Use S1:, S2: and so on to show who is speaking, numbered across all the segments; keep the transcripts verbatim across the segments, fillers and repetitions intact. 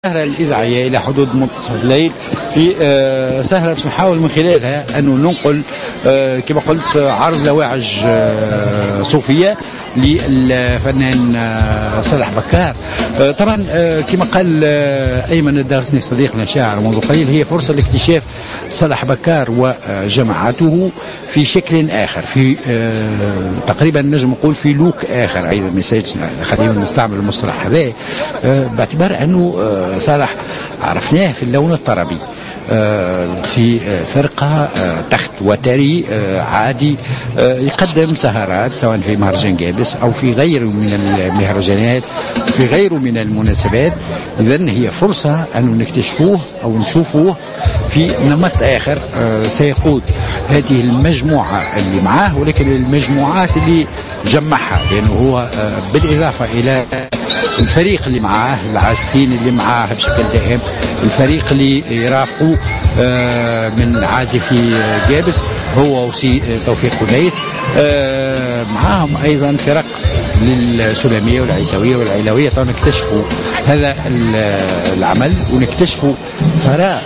S1: السهرة الإذاعية إلى حدود منتصف الليل في آه سهرة باش نحاول من خلالها أنه ننقل آه كما قلت عرض لواعج آه صوفية للفنان آه صالح بكار. آه طبعا آه كما قال آه أيمن الداغسني صديقنا شاعر منذ قليل، هي فرصة لاكتشاف صالح بكار وجماعته في شكل آخر، في آه تقريبا نجم نقول في لوك آخر أيضا. ما يسالش خلينا نستعمل المصطلح هذا آه باعتبار أنه آه صالح عرفناه في اللون الطربي في فرقة تخت وتري عادي يقدم سهرات سواء في مهرجان جابس أو في غيره من المهرجانات، في غيره من المناسبات. إذن هي فرصة أن نكتشفوه أو نشوفوه في نمط آخر سيقود هذه المجموعة اللي معاه، ولكن المجموعات اللي جمعها، لأنه هو بالإضافة إلى الفريق اللي معاه، العازفين اللي معاه بشكل دائم، الفريق اللي يرافقوا من عازفي جابس هو وسي توفيق قنيس، معاهم أيضا فرق للسلامية والعيسوية والعيلوية. طبعا نكتشفوا هذا العمل ونكتشفوا ثراء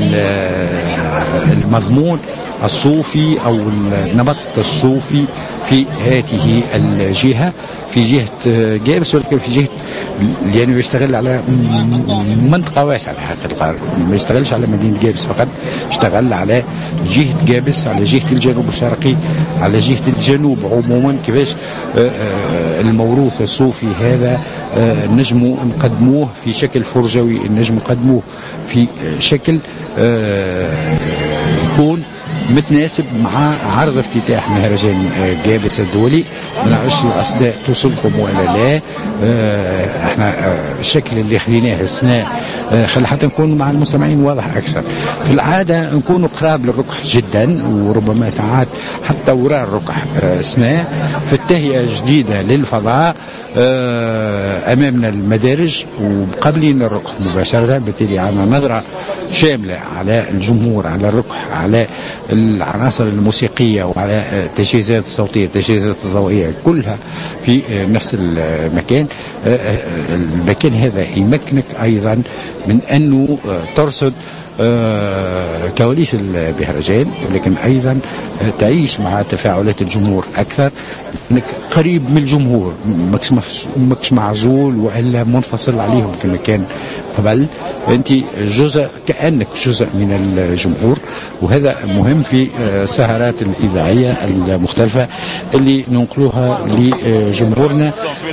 S1: المضمون الصوفي أو النمط الصوفي في هذه الجهة، في جهة جابس، ولكن في جهة لأنه يعني يشتغل على منطقة واسعة الحقيقة، ما يشتغلش على مدينة جابس فقط، اشتغل على جهة جابس، على جهة الجنوب الشرقي، على جهة الجنوب عموما. كيفاش الموروث الصوفي هذا نجم نقدموه في شكل فرجوي، نجم نقدموه في شكل يكون متناسب مع عرض افتتاح مهرجان جابس الدولي. ما نعرفش الأصداء توصلكم ولا لا. اه احنا اه الشكل اللي خليناه السنة اه خلي حتى نكون مع المستمعين واضح أكثر. في العادة نكون قراب للركح جدا، وربما ساعات حتى وراء الركح اه سنة في التهيئة جديدة للفضاء اه أمامنا المدارج ومقابلين الركح مباشرة، بالتالي عندنا نظرة شاملة على الجمهور، على الركح، على العناصر الموسيقية وعلى التجهيزات الصوتية، التجهيزات الضوئية، كلها في نفس المكان. المكان هذا يمكنك أيضا من أنه ترصد كواليس المهرجان، لكن أيضا تعيش مع تفاعلات الجمهور أكثر، أنك قريب من الجمهور، ماكش ماكش معزول وإلا منفصل عليهم كما كان قبل. أنت جزء، كأنك جزء من الجمهور، وهذا مهم في السهرات الإذاعية المختلفة اللي ننقلوها لجمهورنا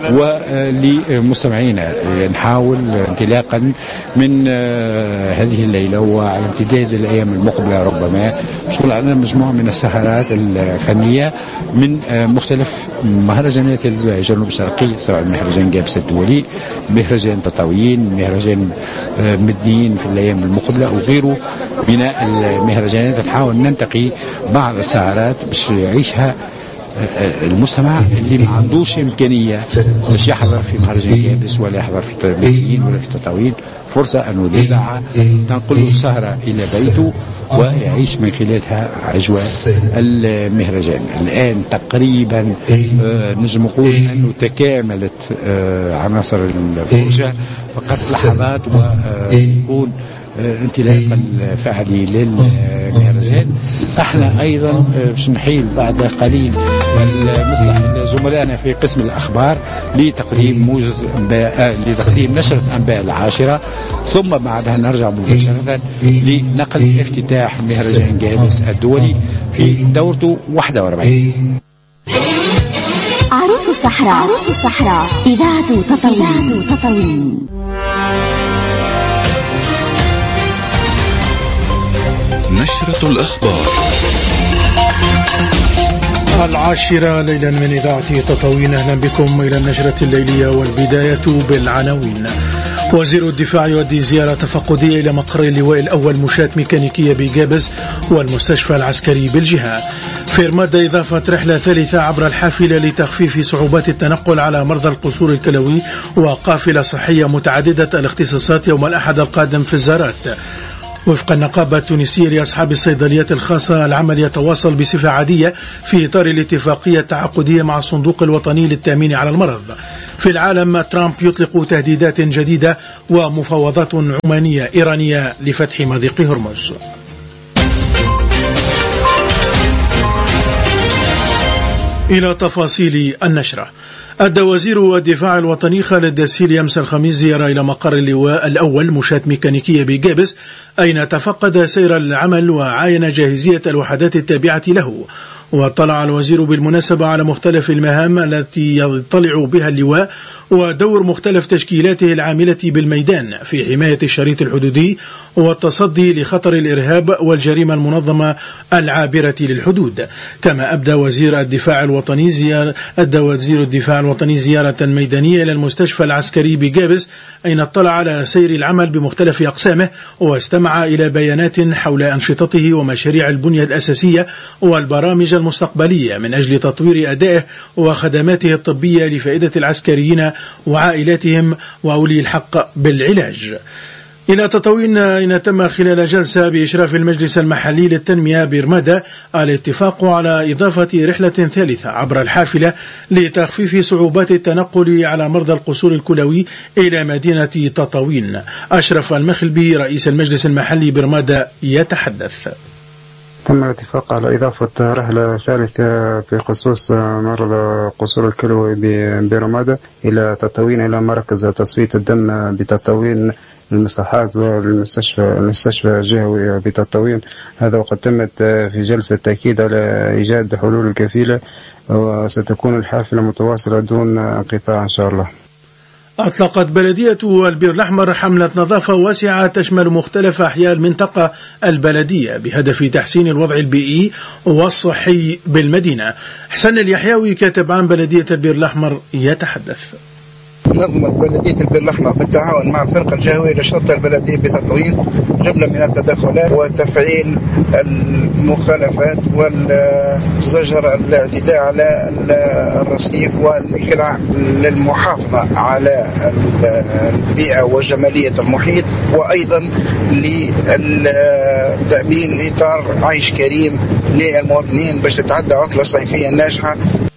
S1: ولمستمعينا. نحاول انطلاقا من هذه الليلة وعلى امتداد الأيام المقبلة ربما نشغل على مجموعة من السهرات الفنية من مختلف مهرجانات الجنوب الشرقي، سواء مهرجان جابس الدولي، مهرجان تطاوين، مهرجان مدنيين في الأيام المقبلة وغيره من المهرجانات. نحاول ننتقي بعض السهرات باش يعيشها المستمع اللي ما عندوش إمكانية باش يحضر في مهرجان جابس ولا يحضر في مدنيين ولا في تطاوين. فرصة أنه الإذاعة تنقل السهرة إلى بيته ويعيش من خلالها أجواء المهرجان. الآن تقريبا آه نجم نقول أنه تكاملت آه عناصر الفرجة، فقط لحظات ويكون آه انطلاقا الفعلي للمهرجان. احنا ايضا باش نحيل بعد قليل المصلح زملائنا في قسم الاخبار لتقديم موجز انباء، لتقديم نشره انباء العاشره، ثم بعدها نرجع مباشره لنقل افتتاح مهرجان جابس الدولي في دورته واحد وأربعين.
S2: عروس الصحراء، عروس الصحراء، إذاعة تطاوين، تطاوين.
S3: نشرة الأخبار
S4: العاشرة ليلا من إذاعة تطاوين. أهلا بكم إلى النشرة الليلية، والبداية بالعناوين. وزير الدفاع يؤدي زيارة تفقدية إلى مقر اللواء الأول مشاة ميكانيكية بجابس والمستشفى العسكري بالجهة. فيرمادا إضافة رحلة ثالثة عبر الحافلة لتخفيف صعوبات التنقل على مرضى القصور الكلوي، وقافلة صحية متعددة الاختصاصات يوم الأحد القادم في الزارات. وفق النقابة التونسية لأصحاب الصيدليات الخاصة، العمل يتواصل بصفة عادية في إطار الاتفاقية التعاقدية مع الصندوق الوطني للتأمين على المرض. في العالم، ترامب يطلق تهديدات جديدة ومفاوضات عمانية إيرانية لفتح مضيق هرمز. إلى تفاصيل النشرة. أدى وزير الدفاع الوطني خالد الدسيلي أمس الخميس زيارة إلى مقر اللواء الأول مشاة ميكانيكية بجابس، أين تفقد سير العمل وعاين جاهزية الوحدات التابعة له. واطلع الوزير بالمناسبة على مختلف المهام التي يطلع بها اللواء ودور مختلف تشكيلاته العاملة بالميدان في حماية الشريط الحدودي والتصدي لخطر الإرهاب والجريمة المنظمة العابرة للحدود. كما أبدى وزير الدفاع الوطني زيارة أدى وزير الدفاع الوطني زيارة ميدانية إلى المستشفى العسكري بجابس، أين اطلع على سير العمل بمختلف أقسامه واستمع إلى بيانات حول أنشطته ومشاريع البنية الأساسية والبرامج المستقبلية من أجل تطوير أدائه وخدماته الطبية لفائدة العسكريين وعائلاتهم وأولي الحق بالعلاج. إلى تطاوين، إن تم خلال جلسة بإشراف المجلس المحلي للتنمية برمادة الاتفاق على إضافة رحلة ثالثة عبر الحافلة لتخفيف صعوبات التنقل على مرضى القصور الكلوي إلى مدينة تطاوين. أشرف المخلبي رئيس المجلس المحلي برمادة يتحدث.
S5: تم الاتفاق على إضافة رحلة ثالثة بخصوص مرضى قصور الكلوي برمادة إلى تطاوين، إلى مركز تصفية الدم بتطاوين، المصحات والمستشفى المستشفى الجهوي بتطاوين. هذا وقد تمت في جلسة تأكيد على إيجاد حلول كفيلة، وستكون الحافلة متواصلة دون انقطاع إن شاء الله.
S4: أطلقت بلدية البير الأحمر حملة نظافة واسعة تشمل مختلف أحياء المنطقة البلدية بهدف تحسين الوضع البيئي والصحي بالمدينة. حسن اليحيوي كاتب عام بلدية البير الأحمر يتحدث.
S6: نظمت بلدية البير الأحمر بالتعاون مع الفرقة الجهوية للشرطة البلدية بتطوين جملة من التدخلات وتفعيل المخالفات والزجر الاعتداء على الرصيف والملك العام للمحافظة على البيئة وجمالية المحيط، وأيضا لتأمين إطار عيش كريم للمواطنين باش تتعدى عطلة صيفية ناجحة.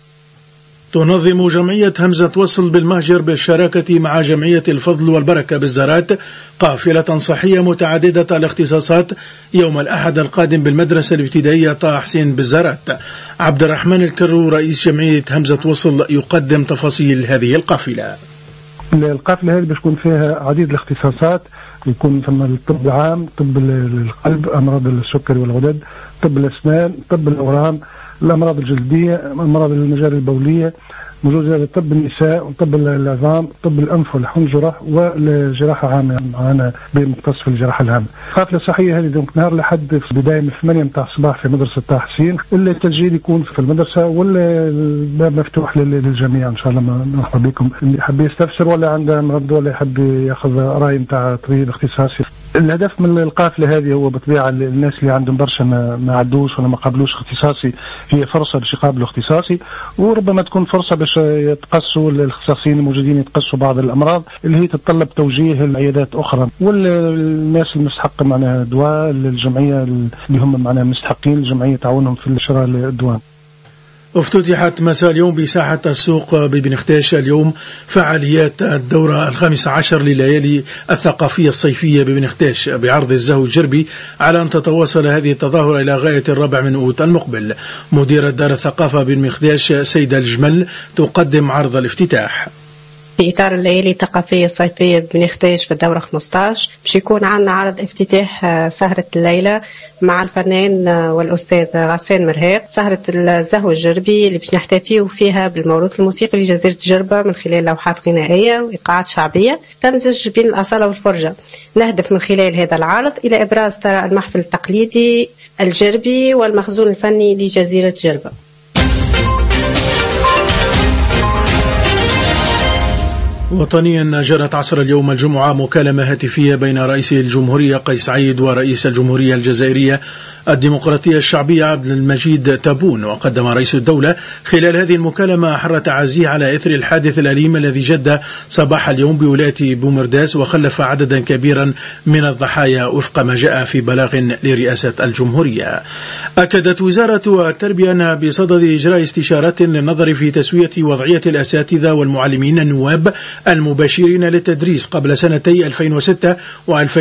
S4: تنظم جمعية همزة وصل بالمهجر بالشراكة مع جمعية الفضل والبركة بالزارات قافلة صحية متعددة الاختصاصات يوم الأحد القادم بالمدرسة الابتدائية طه حسين بالزارات. عبد الرحمن الكرو رئيس جمعية همزة وصل يقدم تفاصيل هذه القافلة.
S7: القافلة هذه بتكون فيها عديد الاختصاصات، يكون ثم الطب العام، طب القلب، أمراض السكري والغدد، طب الأسنان، طب الأورام، الأمراض الجلدية، أمراض المجاري البولية، موجود طب النساء وطب العظام، طب الأنف والحنجرة، والجراحة عامة معنا بمختص في الجراحة العامة. قافلة صحية هذه نهار لحد في بداية من ثمانية متاع الصباح في مدرسة طه حسين. التسجيل يكون في المدرسة والباب مفتوح للجميع إن شاء الله. مرحبا بكم اللي يحب يستفسر ولا عنده مرض ولا يحب ياخذ رأي متاع طبيب اختصاصي. الهدف من القافلة هذه هو بطبيعة الناس اللي عندهم برشا ما, ما عدوش ولا ما قابلوش اختصاصي، هي فرصة باش يقابلوا اختصاصي، وربما تكون فرصة باش يتقصوا الاختصاصيين الموجودين يتقصوا بعض الأمراض اللي هي تتطلب توجيه العيادات أخرى. والناس المستحق معناها دواء الجمعية اللي هم معناها مستحقين الجمعية تعاونهم في شراء الدواء.
S4: افتتحت مساء اليوم بساحة السوق ببن ختاش اليوم فعاليات الدورة الخامسة عشر لليالي الثقافية الصيفية ببن ختاش بعرض الزهو الجربي، على أن تتواصل هذه التظاهرة إلى غاية الرابع من أوت المقبل. مديرة دار الثقافة ببن ختاش سيدة الجمل تقدم عرض الافتتاح.
S8: في إطار الليالي الثقافية الصيفية ببن ختاش في الدورة خمسة عشر باش يكون عندنا عرض افتتاح سهرة الليلة مع الفنان والأستاذ غسان مرهاق، سهرة الزهو الجربي اللي باش نحتفيو فيها بالموروث الموسيقي لجزيرة جربة من خلال لوحات غنائية وإيقاعات شعبية تمزج بين الأصالة والفرجة. نهدف من خلال هذا العرض إلى إبراز ترى المحفل التقليدي الجربي والمخزون الفني لجزيرة جربة.
S4: وطنيا، جرت عصر اليوم الجمعة مكالمة هاتفية بين رئيس الجمهورية قيس سعيد ورئيس الجمهورية الجزائرية الديمقراطية الشعبية عبد المجيد تابون. وقدم رئيس الدولة خلال هذه المكالمة حر تعازيه على إثر الحادث الأليم الذي جد صباح اليوم بولاية بومرداس وخلف عددا كبيرا من الضحايا وفق ما جاء في بلاغ لرئاسة الجمهورية. أكدت وزارة التربية أنها بصدد إجراء استشارات للنظر في تسوية وضعية الأساتذة والمعلمين النواب المباشرين للتدريس قبل سنتي ألفين وستة و